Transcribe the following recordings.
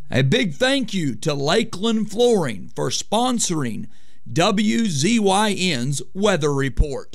A big thank you to Lakeland Flooring for sponsoring WZYN's Weather Report.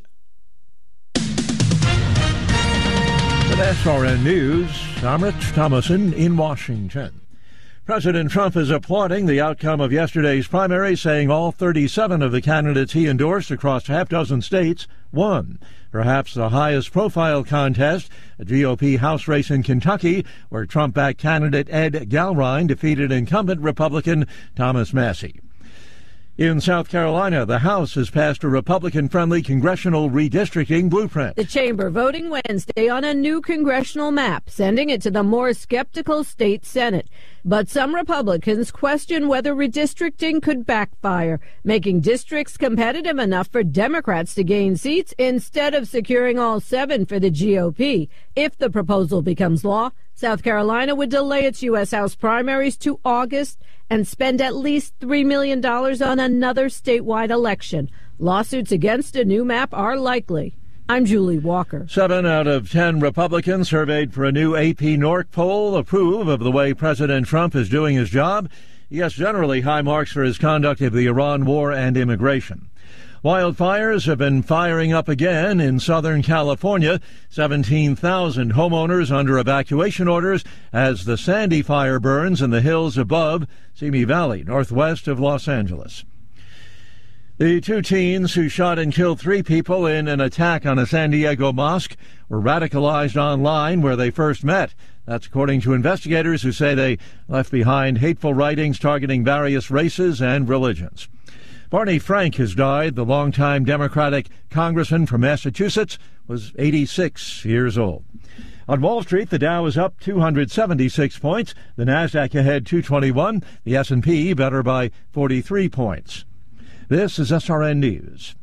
With SRN News, I'm Rich Thomason in Washington. President Trump is applauding the outcome of yesterday's primary, saying all 37 of the candidates he endorsed across half dozen states won. Perhaps the highest profile contest, a GOP House race in Kentucky, where Trump-backed candidate Ed Galrine defeated incumbent Republican Thomas Massie. In South Carolina, the House has passed a Republican-friendly congressional redistricting blueprint. The chamber voting Wednesday on a new congressional map, sending it to the more skeptical state Senate. But some Republicans question whether redistricting could backfire, making districts competitive enough for Democrats to gain seats instead of securing all 7 for the GOP. If the proposal becomes law, South Carolina would delay its U.S. House primaries to August and spend at least $3 million on another statewide election. Lawsuits against a new map are likely. I'm Julie Walker. 7 out of 10 Republicans surveyed for a new AP NORC poll approve of the way President Trump is doing his job. He gets generally high marks for his conduct of the Iran war and immigration. Wildfires have been firing up again in Southern California. 17,000 homeowners under evacuation orders as the Sandy fire burns in the hills above Simi Valley, northwest of Los Angeles. The 2 teens who shot and killed 3 people in an attack on a San Diego mosque were radicalized online where they first met. That's according to investigators who say they left behind hateful writings targeting various races and religions. Barney Frank has died. The longtime Democratic congressman from Massachusetts was 86 years old. On Wall Street, the Dow is up 276 points. The Nasdaq ahead 221. The S&P better by 43 points. This is SRN News.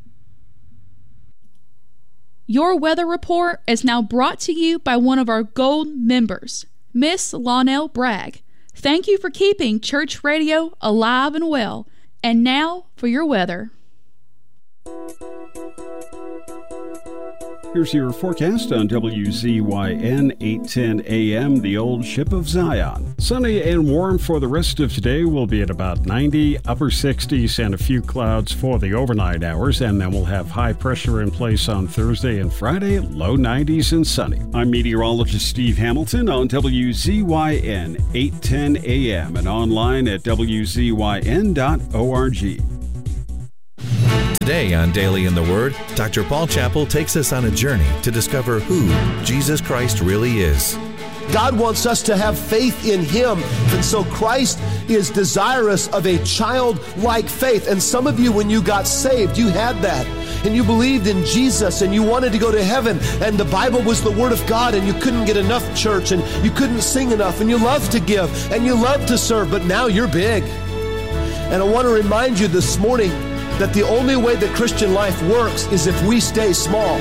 Your weather report is now brought to you by one of our gold members, Miss Lonell Bragg. Thank you for keeping church radio alive and well. And now for your weather. Here's your forecast on WZYN 810 AM, the old ship of Zion. Sunny and warm for the rest of today. Will be at about 90, upper 60s, and a few clouds for the overnight hours. And then we'll have high pressure in place on Thursday and Friday, low 90s and sunny. I'm meteorologist Steve Hamilton on WZYN 810 AM and online at WZYN.org. Today on Daily in the Word, Dr. Paul Chappell takes us on a journey to discover who Jesus Christ really is. God wants us to have faith in Him, and so Christ is desirous of a childlike faith. And some of you, when you got saved, you had that, and you believed in Jesus, and you wanted to go to heaven, and the Bible was the Word of God, and you couldn't get enough church, and you couldn't sing enough, and you loved to give, and you loved to serve, but now you're big. And I want to remind you this morning that the only way the Christian life works is if we stay small.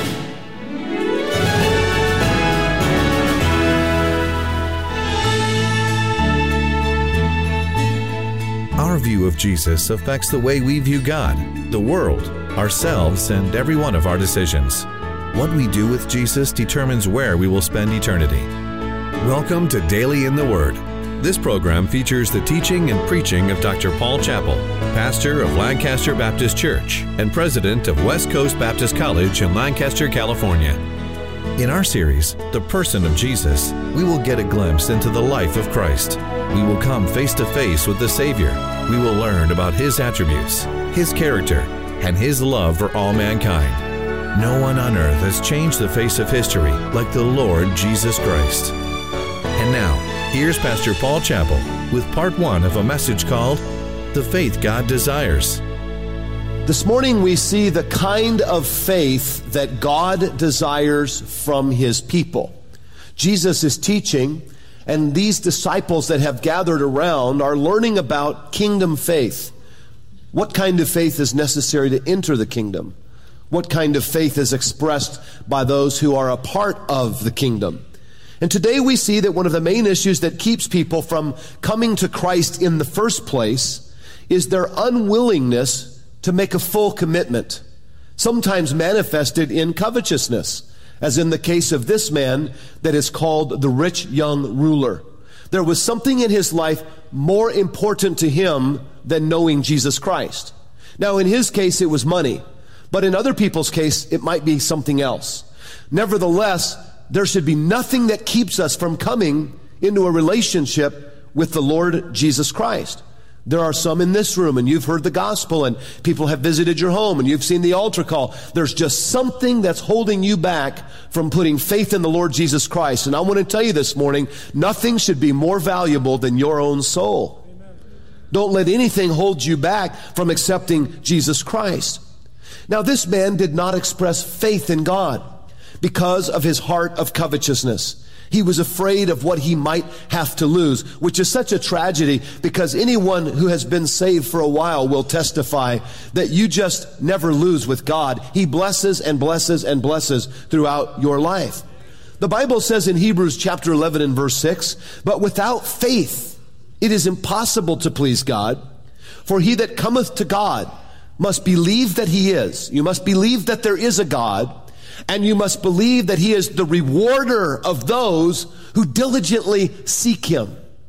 Our view of Jesus affects the way we view God, the world, ourselves, and every one of our decisions. What we do with Jesus determines where we will spend eternity. Welcome to Daily in the Word. This program features the teaching and preaching of Dr. Paul Chappell, pastor of Lancaster Baptist Church and president of West Coast Baptist College in Lancaster, California. In our series, The Person of Jesus, we will get a glimpse into the life of Christ. We will come face to face with the Savior. We will learn about His attributes, His character, and His love for all mankind. No one on earth has changed the face of history like the Lord Jesus Christ. And now, here's Pastor Paul Chappell with part 1 of a message called The Faith God Desires. This morning we see the kind of faith that God desires from His people. Jesus is teaching, and these disciples that have gathered around are learning about kingdom faith. What kind of faith is necessary to enter the kingdom? What kind of faith is expressed by those who are a part of the kingdom? And today we see that one of the main issues that keeps people from coming to Christ in the first place is their unwillingness to make a full commitment, sometimes manifested in covetousness, as in the case of this man that is called the rich young ruler. There was something in his life more important to him than knowing Jesus Christ. Now, in his case, it was money. But in other people's case, it might be something else. Nevertheless, there should be nothing that keeps us from coming into a relationship with the Lord Jesus Christ. There are some in this room, and you've heard the gospel, and people have visited your home, and you've seen the altar call. There's just something that's holding you back from putting faith in the Lord Jesus Christ. And I want to tell you this morning, nothing should be more valuable than your own soul. Amen. Don't let anything hold you back from accepting Jesus Christ. Now, this man did not express faith in God because of his heart of covetousness. He was afraid of what he might have to lose, which is such a tragedy, because anyone who has been saved for a while will testify that you just never lose with God. He blesses and blesses and blesses throughout your life. The Bible says in Hebrews chapter 11 and verse 6, "But without faith it is impossible to please God, for he that cometh to God must believe that he is." You must believe that there is a God, and you must believe that he is the rewarder of those who diligently seek him.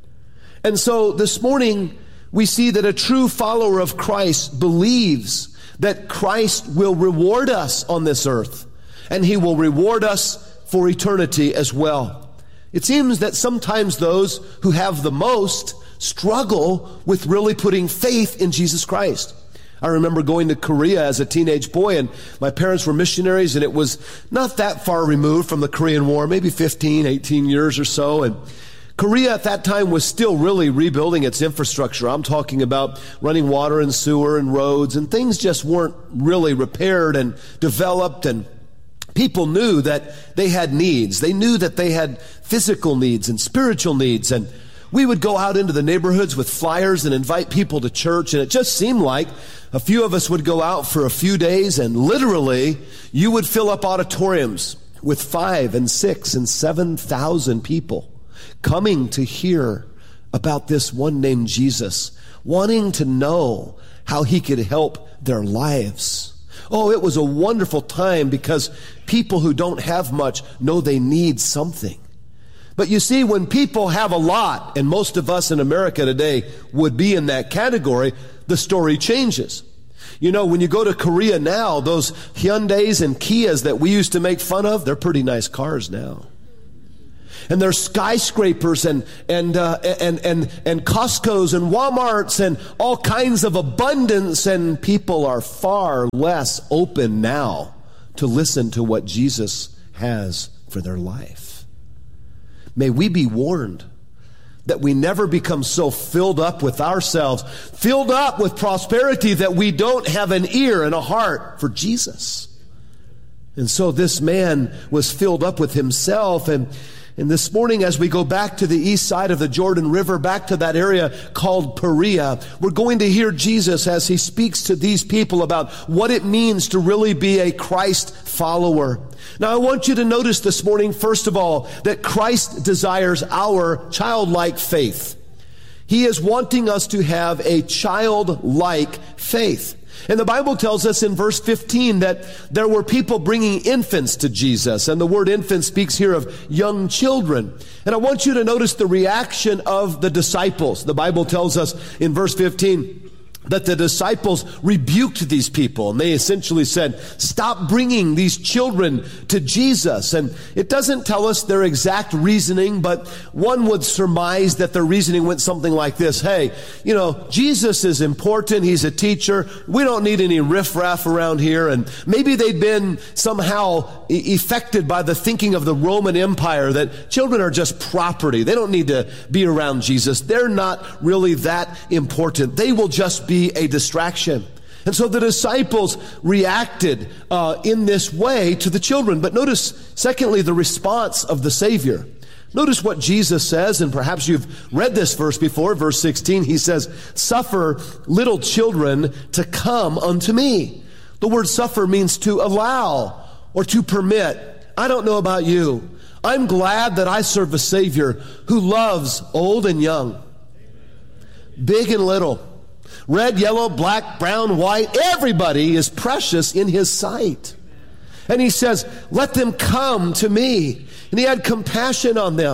And so this morning, we see that a true follower of Christ believes that Christ will reward us on this earth, and he will reward us for eternity as well. It seems that sometimes those who have the most struggle with really putting faith in Jesus Christ. I remember going to Korea as a teenage boy, and my parents were missionaries, and it was not that far removed from the Korean War, maybe 15, 18 years or so. And Korea at that time was still really rebuilding its infrastructure. I'm talking about running water and sewer and roads, and things just weren't really repaired and developed, and people knew that they had needs. They knew that they had physical needs and spiritual needs, and we would go out into the neighborhoods with flyers and invite people to church, and it just seemed like a few of us would go out for a few days, and literally you would fill up auditoriums with 5,000 and 6,000 and 7,000 people coming to hear about this one named Jesus, wanting to know how he could help their lives. Oh, it was a wonderful time, because people who don't have much know they need something. But you see, when people have a lot, and most of us in America today would be in that category, the story changes. You know, when you go to Korea now, those Hyundais and Kias that we used to make fun of, they're pretty nice cars now. And there's skyscrapers and Costco's and Walmart's and all kinds of abundance, and people are far less open now to listen to what Jesus has for their life. May we be warned that we never become so filled up with ourselves, filled up with prosperity, that we don't have an ear and a heart for Jesus. And so this man was filled up with himself. And this morning, as we go back to the east side of the Jordan River, back to that area called Perea, we're going to hear Jesus as he speaks to these people about what it means to really be a Christ follower. Now, I want you to notice this morning, first of all, that Christ desires our childlike faith. He is wanting us to have a childlike faith. And the Bible tells us in verse 15 that there were people bringing infants to Jesus. And the word infant speaks here of young children. And I want you to notice the reaction of the disciples. The Bible tells us in verse 15 that the disciples rebuked these people, and they essentially said, "Stop bringing these children to Jesus." And it doesn't tell us their exact reasoning, but one would surmise that their reasoning went something like this: "Hey, you know, Jesus is important. He's a teacher. We don't need any riffraff around here." And maybe they'd been somehow affected by the thinking of the Roman Empire that children are just property. They don't need to be around Jesus. They're not really that important. They will just be a distraction. And so the disciples reacted in this way to the children. But notice, secondly, the response of the Savior. Notice what Jesus says, and perhaps you've read this verse before, verse 16. He says, "Suffer little children to come unto me." The word suffer means to allow or to permit. I don't know about you. I'm glad that I serve a Savior who loves old and young, big and little, red, yellow, black, brown, white. Everybody is precious in his sight. And he says, "Let them come to me." And he had compassion on them.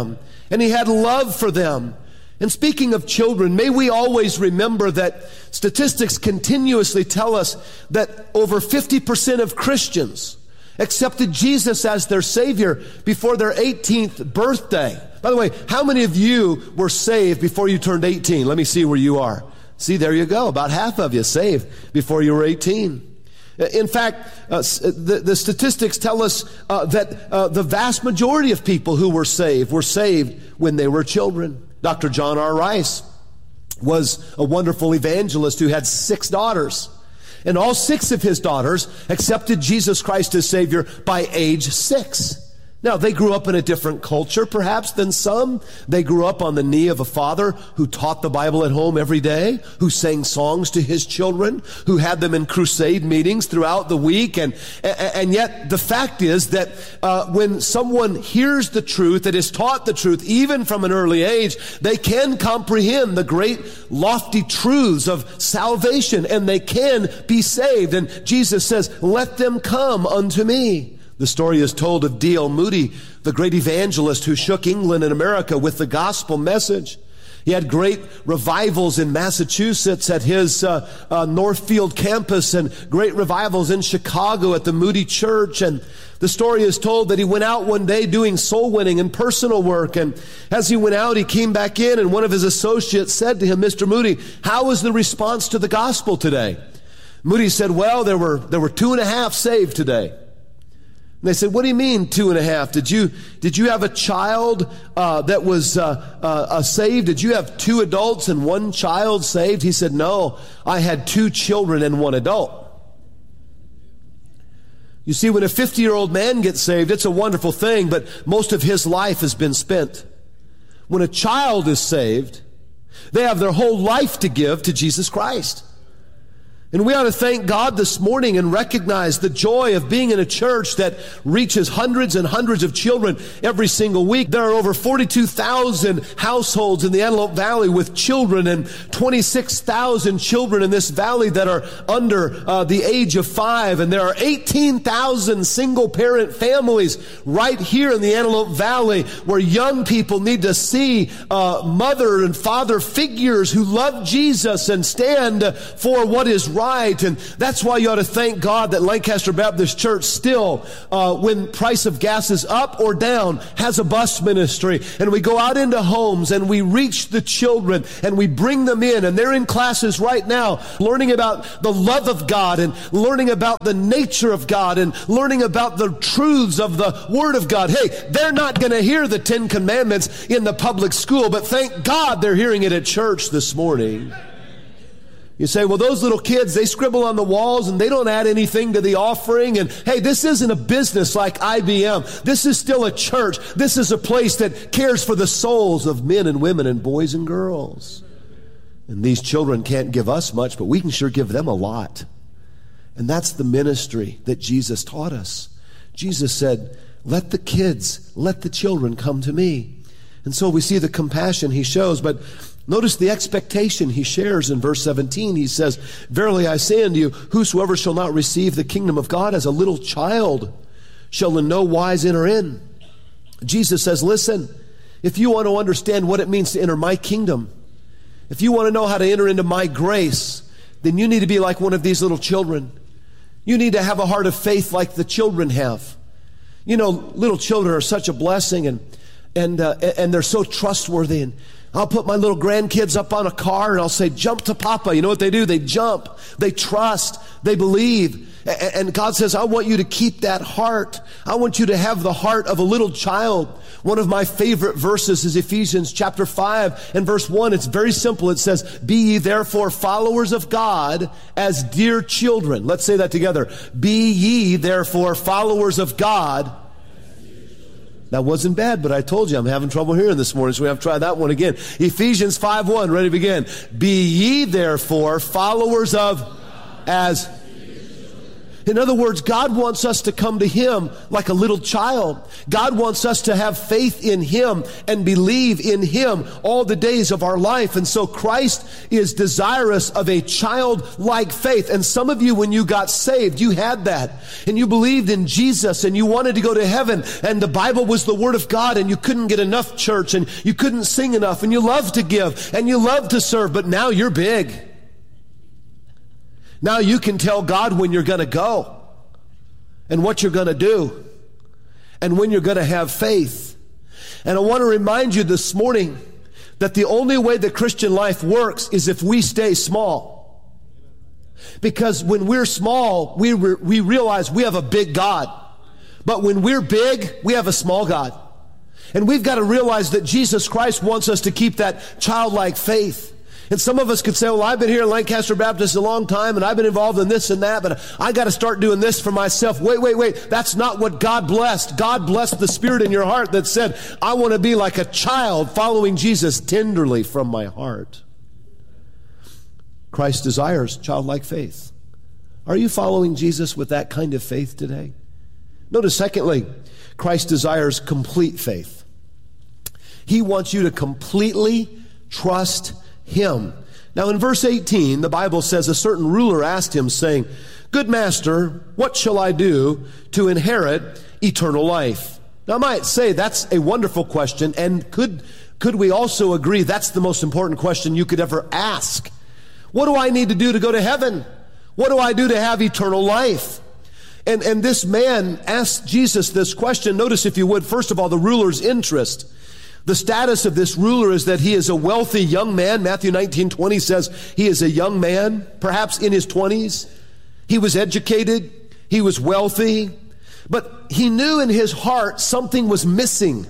and he had love for them. And speaking of children, may we always remember that statistics continuously tell us that over 50% of Christians accepted Jesus as their Savior before their 18th birthday. By the way, how many of you were saved before you turned 18? Let me see where you are. See, there you go. About half of you saved before you were 18. In fact, the statistics tell us that the vast majority of people who were saved when they were children. Dr. John R. Rice was a wonderful evangelist who had 6 daughters. And all 6 of his daughters accepted Jesus Christ as Savior by age 6. Now, they grew up in a different culture, perhaps, than some. They grew up on the knee of a father who taught the Bible at home every day, who sang songs to his children, who had them in crusade meetings throughout the week. And yet, the fact is that when someone hears the truth, that is taught the truth, even from an early age, they can comprehend the great, lofty truths of salvation, and they can be saved. And Jesus says, "Let them come unto me." The story is told of D.L. Moody, the great evangelist who shook England and America with the gospel message. He had great revivals in Massachusetts at his Northfield campus, and great revivals in Chicago at the Moody Church. And the story is told that he went out one day doing soul winning and personal work. And as he went out, he came back in, and one of his associates said to him, "Mr. Moody, how was the response to the gospel today?" Moody said, "Well, there were 2.5 saved today." And they said, "What do you mean 2.5? Did you have a child that was saved? Did you have 2 adults and 1 child saved?" He said, "No, I had 2 children and 1 adult." You see, when a 50-year-old man gets saved, it's a wonderful thing, but most of his life has been spent. When a child is saved, they have their whole life to give to Jesus Christ. And we ought to thank God this morning and recognize the joy of being in a church that reaches hundreds and hundreds of children every single week. There are over 42,000 households in the Antelope Valley with children, and 26,000 children in this valley that are under the age of 5. And there are 18,000 single-parent families right here in the Antelope Valley where young people need to see mother and father figures who love Jesus and stand for what is right. And that's why you ought to thank God that Lancaster Baptist Church still, when price of gas is up or down, has a bus ministry. And we go out into homes and we reach the children and we bring them in. And they're in classes right now learning about the love of God and learning about the nature of God and learning about the truths of the Word of God. Hey, they're not going to hear the 10 Commandments in the public school, but thank God they're hearing it at church this morning. You say, well, those little kids, they scribble on the walls and they don't add anything to the offering. And hey, this isn't a business like IBM. This is still a church. This is a place that cares for the souls of men and women and boys and girls. And these children can't give us much, but we can sure give them a lot. And that's the ministry that Jesus taught us. Jesus said, let the kids, let the children come to me. And so we see the compassion he shows, but notice the expectation he shares in verse 17. He says, verily I say unto you, whosoever shall not receive the kingdom of God as a little child shall in no wise enter in. Jesus says, listen, if you want to understand what it means to enter my kingdom, if you want to know how to enter into my grace, then you need to be like one of these little children. You need to have a heart of faith like the children have. You know, little children are such a blessing, and they're so trustworthy. And I'll put my little grandkids up on a car and I'll say, jump to Papa. You know what they do? They jump, they trust, they believe. And God says, I want you to keep that heart. I want you to have the heart of a little child. One of my favorite verses is Ephesians chapter 5 and verse 1. It's very simple. It says, be ye therefore followers of God as dear children. Let's say that together. Be ye therefore followers of God. That wasn't bad, but I told you I'm having trouble hearing this morning, so we have to try that one again. Ephesians 5:1, ready to begin. Be ye therefore followers of as. In other words, God wants us to come to Him like a little child. God wants us to have faith in Him and believe in Him all the days of our life. And so Christ is desirous of a childlike faith. And some of you, when you got saved, you had that. And you believed in Jesus and you wanted to go to heaven. And the Bible was the Word of God and you couldn't get enough church and you couldn't sing enough and you loved to give and you loved to serve. But now you're big. Now you can tell God when you're going to go and what you're going to do and when you're going to have faith. And I want to remind you this morning that the only way the Christian life works is if we stay small. Because when we're small, we realize we have a big God. But when we're big, we have a small God. And we've got to realize that Jesus Christ wants us to keep that childlike faith. And some of us could say, well, I've been here in Lancaster Baptist a long time and I've been involved in this and that, but I got to start doing this for myself. Wait. That's not what God blessed. God blessed the spirit in your heart that said, I want to be like a child following Jesus tenderly from my heart. Christ desires childlike faith. Are you following Jesus with that kind of faith today? Notice, secondly, Christ desires complete faith. He wants you to completely trust Him. Now in verse 18, the Bible says, a certain ruler asked Him, saying, Good Master, what shall I do to inherit eternal life? Now I might say that's a wonderful question, and could we also agree that's the most important question you could ever ask? What do I need to do to go to heaven? What do I do to have eternal life? And this man asked Jesus this question. Notice, if you would, first of all, the ruler's interest. The status of this ruler is that he is a wealthy young man. Matthew 19:20 says he is a young man, perhaps in his 20s. He was educated. He was wealthy. But he knew in his heart something was missing.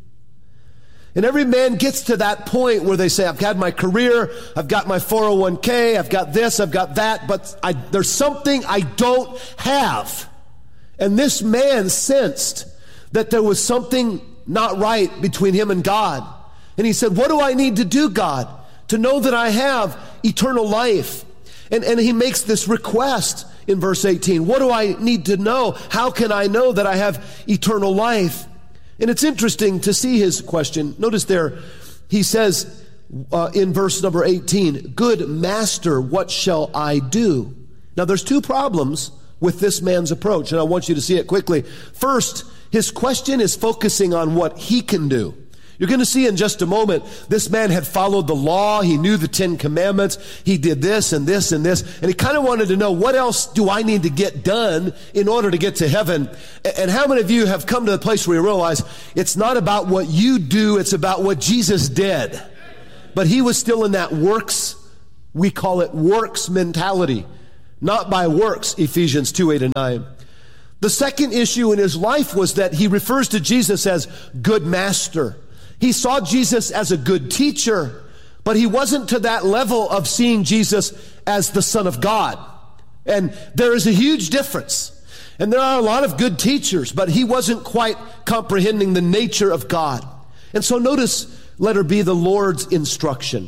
And every man gets to that point where they say, I've got my career, I've got my 401k, I've got this, I've got that, but there's something I don't have. And this man sensed that there was something not right between him and God. And he said, what do I need to do, God, to know that I have eternal life? And he makes this request in verse 18. What do I need to know? How can I know that I have eternal life? And it's interesting to see his question. Notice there, he says in verse number 18, Good Master, what shall I do? Now there's two problems with this man's approach, and I want you to see it quickly. First, his question is focusing on what he can do. You're going to see in just a moment, this man had followed the law. He knew the 10 Commandments. He did this and this and this. And he kind of wanted to know, what else do I need to get done in order to get to heaven? And how many of you have come to the place where you realize it's not about what you do, it's about what Jesus did? But he was still in that works, we call it works mentality. Not by works, Ephesians 2:8-9. The second issue in his life was that he refers to Jesus as good master. He saw Jesus as a good teacher, but he wasn't to that level of seeing Jesus as the Son of God. And there is a huge difference. And there are a lot of good teachers, but he wasn't quite comprehending the nature of God. And so notice, letter B, the Lord's instruction.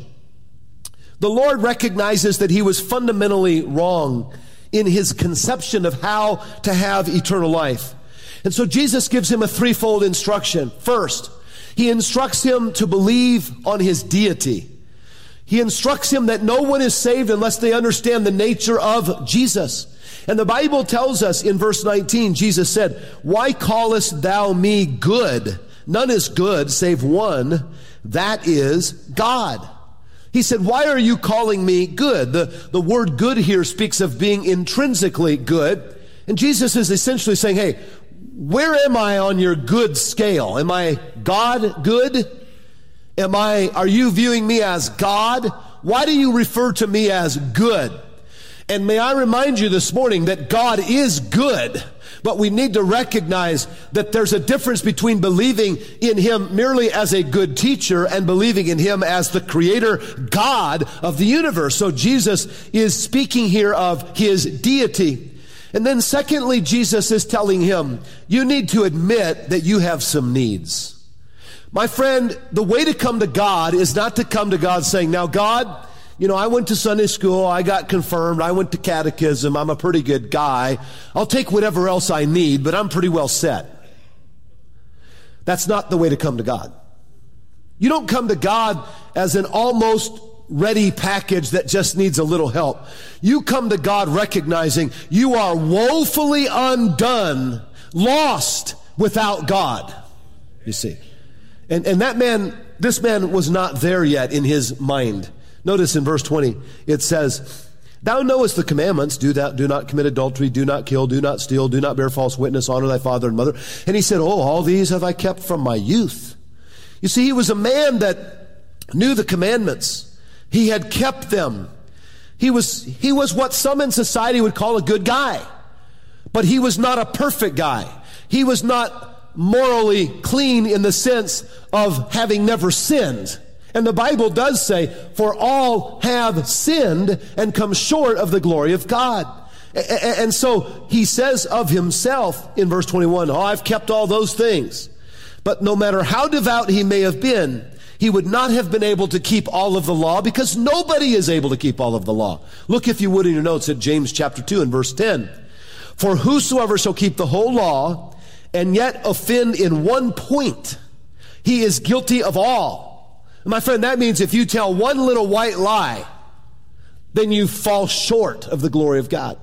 The Lord recognizes that he was fundamentally wrong in his conception of how to have eternal life. And so Jesus gives him a threefold instruction. First, he instructs him to believe on his deity. He instructs him that no one is saved unless they understand the nature of Jesus. And the Bible tells us in verse 19, Jesus said, Why callest thou me good? None is good save one, that is God. He said, why are you calling me good? The word good here speaks of being intrinsically good. And Jesus is essentially saying, hey, where am I on your good scale? Am I God good? Are you viewing me as God? Why do you refer to me as good? And may I remind you this morning that God is good, but we need to recognize that there's a difference between believing in him merely as a good teacher and believing in him as the creator God of the universe. So Jesus is speaking here of his deity. And then secondly, Jesus is telling him, you need to admit that you have some needs. My friend, the way to come to God is not to come to God saying, now God, I went to Sunday school, I got confirmed, I went to catechism, I'm a pretty good guy. I'll take whatever else I need, but I'm pretty well set. That's not the way to come to God. You don't come to God as an almost ready package that just needs a little help. You come to God recognizing you are woefully undone, lost without God, you see. And this man was not there yet in his mind. Notice in verse 20, it says, thou knowest the commandments, do not commit adultery, do not kill, do not steal, do not bear false witness, honor thy father and mother. And he said, all these have I kept from my youth. You see, he was a man that knew the commandments. He had kept them. He was what some in society would call a good guy. But he was not a perfect guy. He was not morally clean in the sense of having never sinned. And the Bible does say, for all have sinned and come short of the glory of God. And so he says of himself in verse 21, I've kept all those things. But no matter how devout he may have been, he would not have been able to keep all of the law, because nobody is able to keep all of the law. Look, if you would, in your notes at James chapter 2 and verse 10. For whosoever shall keep the whole law and yet offend in one point, he is guilty of all. And my friend, that means if you tell one little white lie, then you fall short of the glory of God.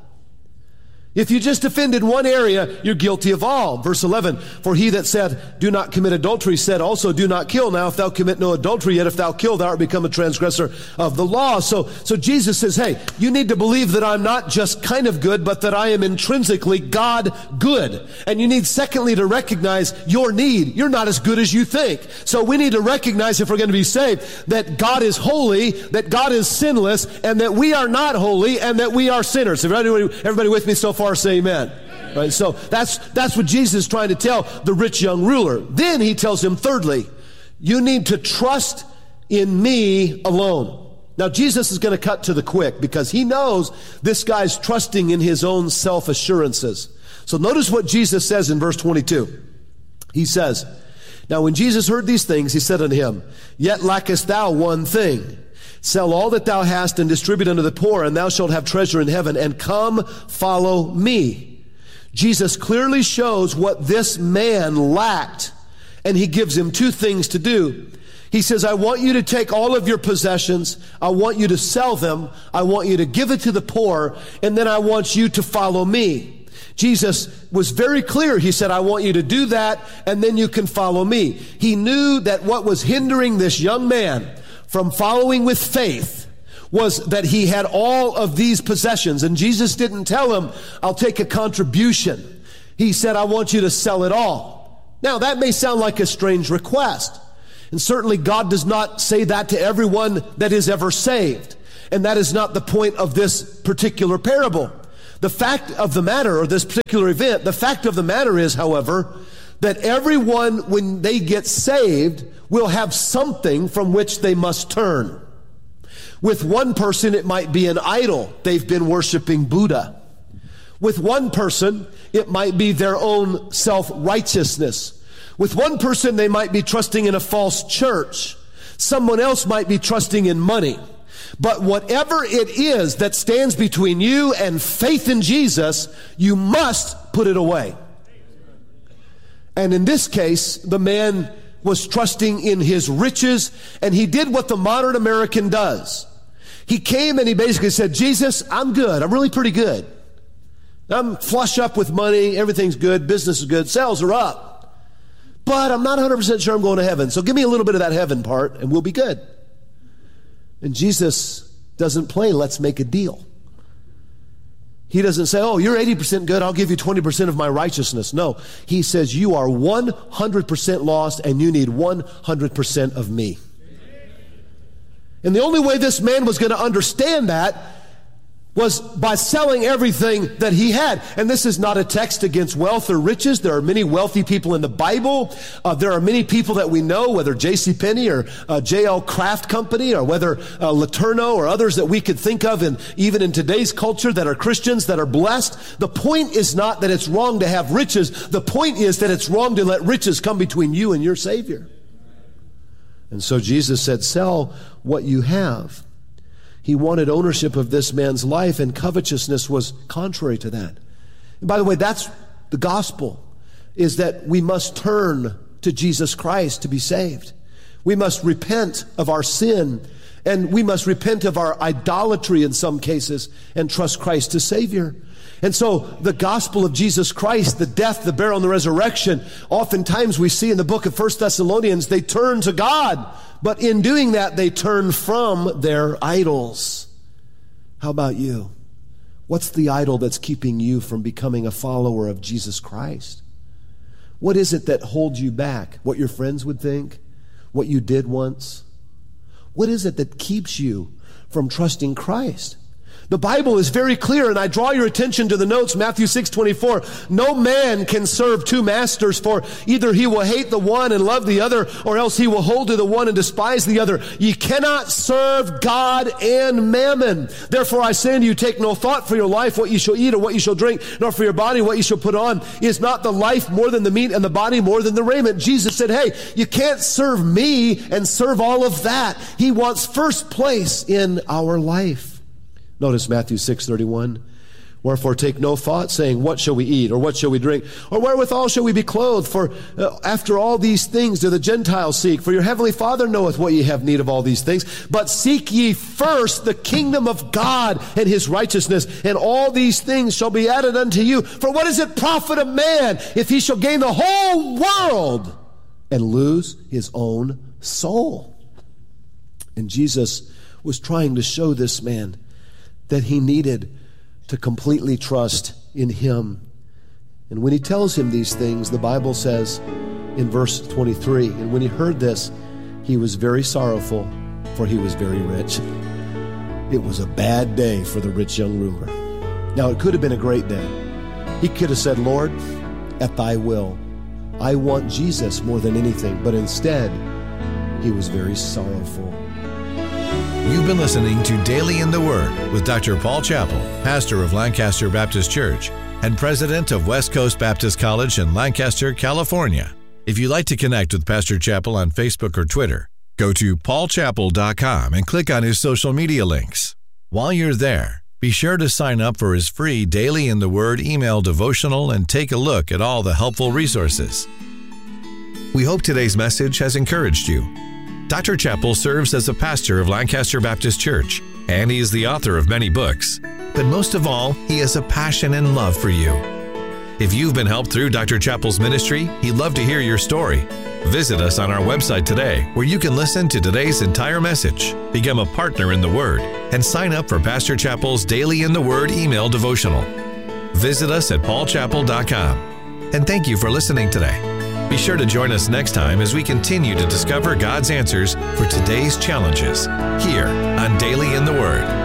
If you just offended one area, you're guilty of all. Verse 11, for he that said, do not commit adultery, said also, do not kill. Now, if thou commit no adultery, yet if thou kill, thou art become a transgressor of the law. So Jesus says, hey, you need to believe that I'm not just kind of good, but that I am intrinsically God good. And you need, secondly, to recognize your need. You're not as good as you think. So we need to recognize, if we're going to be saved, that God is holy, that God is sinless, and that we are not holy, and that we are sinners. Everybody with me so far? Say amen. Right, so that's what Jesus is trying to tell the rich young ruler. Then he tells him, thirdly, you need to trust in me alone. Now Jesus is going to cut to the quick, because he knows this guy's trusting in his own self-assurances. So notice what Jesus says in verse 22. He says, now when Jesus heard these things, he said unto him, yet lackest thou one thing. Sell all that thou hast and distribute unto the poor, and thou shalt have treasure in heaven, and come follow me. Jesus clearly shows what this man lacked, and he gives him two things to do. He says, I want you to take all of your possessions, I want you to sell them, I want you to give it to the poor, and then I want you to follow me. Jesus was very clear. He said, I want you to do that, and then you can follow me. He knew that what was hindering this young man from following with faith was that he had all of these possessions. And Jesus didn't tell him, I'll take a contribution. He said, I want you to sell it all. Now, that may sound like a strange request. And certainly God does not say that to everyone that is ever saved. And that is not the point of this particular parable. The fact of the matter, or this particular event, the fact of the matter is, however, that everyone, when they get saved, will have something from which they must turn. With one person, it might be an idol. They've been worshiping Buddha. With one person, it might be their own self-righteousness. With one person, they might be trusting in a false church. Someone else might be trusting in money. But whatever it is that stands between you and faith in Jesus, you must put it away. And in this case, the man was trusting in his riches, and he did what the modern American does. He came and he basically said, Jesus, I'm good. I'm really pretty good. I'm flush up with money. Everything's good. Business is good. Sales are up. But I'm not 100% sure I'm going to heaven. So give me a little bit of that heaven part and we'll be good. And Jesus doesn't play, let's make a deal. He doesn't say, oh, you're 80% good, I'll give you 20% of my righteousness. No, he says you are 100% lost and you need 100% of me. And the only way this man was going to understand that was by selling everything that he had. And this is not a text against wealth or riches. There are many wealthy people in the Bible. There are many people that we know, whether JCPenney or J.L. Kraft Company, or whether Laterno or others that we could think of, and even in today's culture, that are Christians, that are blessed. The point is not that it's wrong to have riches. The point is that it's wrong to let riches come between you and your Savior. And so Jesus said, sell what you have. He wanted ownership of this man's life, and covetousness was contrary to that. And by the way, that's the gospel, is that we must turn to Jesus Christ to be saved. We must repent of our sin, and we must repent of our idolatry in some cases and trust Christ as Savior. And so the gospel of Jesus Christ, the death, the burial, and the resurrection, oftentimes we see in the book of 1 Thessalonians, they turn to God. But in doing that, they turn from their idols. How about you? What's the idol that's keeping you from becoming a follower of Jesus Christ? What is it that holds you back? What your friends would think? What you did once? What is it that keeps you from trusting Christ? The Bible is very clear, and I draw your attention to the notes, Matthew 6:24. No man can serve two masters, for either he will hate the one and love the other, or else he will hold to the one and despise the other. Ye cannot serve God and mammon. Therefore I say unto you, take no thought for your life, what ye shall eat or what ye shall drink, nor for your body what ye shall put on. Is not the life more than the meat, and the body more than the raiment? Jesus said, hey, you can't serve me and serve all of that. He wants first place in our life. Notice Matthew 6:31. Wherefore take no thought, saying, what shall we eat, or what shall we drink, or wherewithal shall we be clothed? For after all these things do the Gentiles seek. For your heavenly Father knoweth what ye have need of all these things. But seek ye first the kingdom of God and his righteousness, and all these things shall be added unto you. For what does it profit a man if he shall gain the whole world and lose his own soul? And Jesus was trying to show this man that he needed to completely trust in him. And when he tells him these things, the Bible says in verse 23, and when he heard this, he was very sorrowful, for he was very rich. It was a bad day for the rich young ruler. Now, it could have been a great day. He could have said, Lord, at thy will. I want Jesus more than anything. But instead, he was very sorrowful. You've been listening to Daily in the Word with Dr. Paul Chappell, pastor of Lancaster Baptist Church and president of West Coast Baptist College in Lancaster, California. If you'd like to connect with Pastor Chappell on Facebook or Twitter, go to paulchappell.com and click on his social media links. While you're there, be sure to sign up for his free Daily in the Word email devotional and take a look at all the helpful resources. We hope today's message has encouraged you. Dr. Chappell serves as a pastor of Lancaster Baptist Church, and he is the author of many books. But most of all, he has a passion and love for you. If you've been helped through Dr. Chappell's ministry, he'd love to hear your story. Visit us on our website today, where you can listen to today's entire message, become a partner in the Word, and sign up for Pastor Chappell's Daily in the Word email devotional. Visit us at paulchappell.com. And thank you for listening today. Be sure to join us next time as we continue to discover God's answers for today's challenges here on Daily in the Word.